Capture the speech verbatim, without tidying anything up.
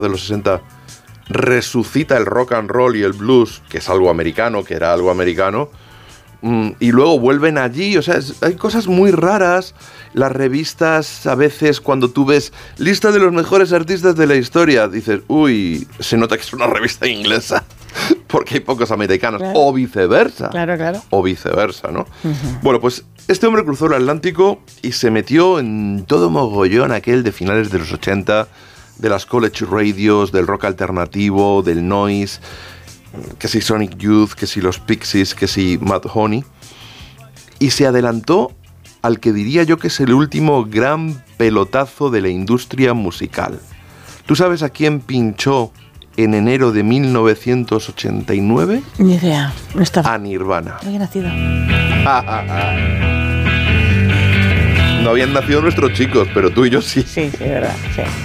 de los sesenta resucita el rock and roll y el blues, que es algo americano, que era algo americano, y luego vuelven allí. O sea, es, hay cosas muy raras. Las revistas, a veces, cuando tú ves lista de los mejores artistas de la historia, dices, uy, se nota que es una revista inglesa, porque hay pocos americanos, claro. o viceversa. Claro, claro. O viceversa, ¿no? Uh-huh. Bueno, pues este hombre cruzó el Atlántico y se metió en todo mogollón aquel de finales de los ochenta, de las college radios, del rock alternativo, del noise, que si Sonic Youth, que si los Pixies, que si Mudhoney, y se adelantó al que diría yo que es el último gran pelotazo de la industria musical. ¿Tú sabes a quién pinchó en enero de mil novecientos ochenta y nueve? Ni idea. No estaba. A Nirvana. No había nacido. No habían nacido nuestros chicos, pero tú y yo sí. Sí, sí, verdad, sí.